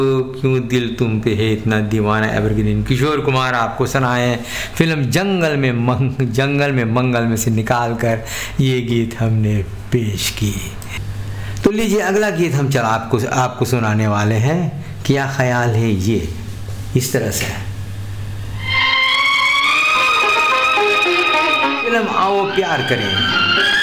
क्यों दिल तुम पे है इतना दीवाना एवरग्रीन। किशोर कुमार आपको सुनाए फिल्म जंगल में मंगल में से निकाल कर ये गीत हमने पेश की। तो लीजिए अगला गीत हम चला आपको सुनाने वाले हैं। क्या ख्याल है ये, इस तरह से फिल्म आओ प्यार करें।